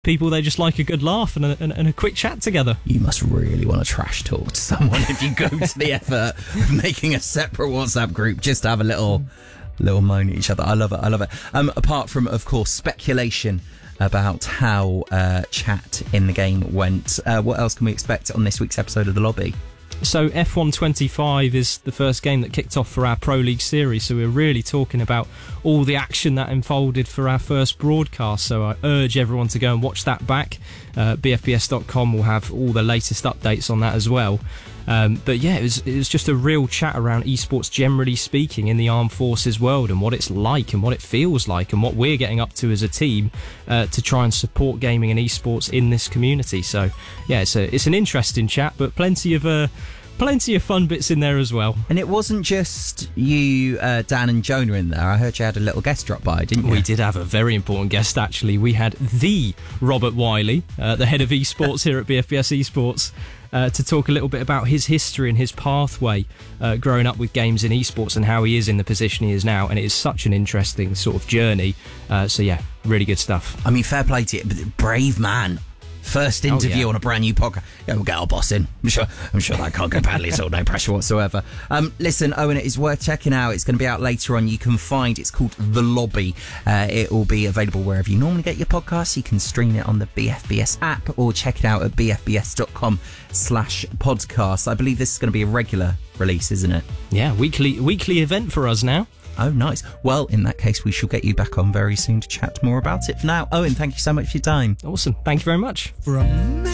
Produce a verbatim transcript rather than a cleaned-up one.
people, they just like a good laugh and a, and, and a quick chat together. You must really want to trash talk to someone if you go to the effort of making a separate WhatsApp group just to have a little little moan at each other. I love it. I love it. Um, apart from, of course, speculation about how uh, chat in the game went, uh, what else can we expect on this week's episode of The Lobby? So F one twenty-five is the first game that kicked off for our Pro League series, so we're really talking about all the action that unfolded for our first broadcast, so I urge everyone to go and watch that back. uh, B F B S dot com will have all the latest updates on that as well. Um, but yeah, it was, it was just a real chat around esports generally speaking in the armed forces world, and what it's like and what it feels like and what we're getting up to as a team uh, to try and support gaming and esports in this community. So yeah, it's, a, it's an interesting chat, but plenty of uh, plenty of fun bits in there as well. And it wasn't just you, uh, Dan and Jonah in there. I heard you had a little guest drop by, didn't you? We did have a very important guest, actually. We had the Robert Wiley, uh, the head of esports here at B F B S Esports, uh, to talk a little bit about his history and his pathway uh, growing up with games in esports and how he is in the position he is now. And it is such an interesting sort of journey. Uh, so yeah, really good stuff. I mean, fair play to you, but brave man. First interview oh, yeah. on a brand new podcast. Yeah, we'll get our boss in. I'm sure I'm sure that can't go badly. It's all no pressure whatsoever. Um, listen, Owen, it is worth checking out. It's going to be out later on. You can find, it's called The Lobby. Uh, it will be available wherever you normally get your podcasts. You can stream it on the B F B S app or check it out at b f b s dot com slash podcast. I believe this is going to be a regular release, isn't it? Yeah, weekly weekly event for us now. Oh, nice. Well, in that case, we shall get you back on very soon to chat more about it. For now, Owen, thank you so much for your time. Awesome. Thank you very much. For a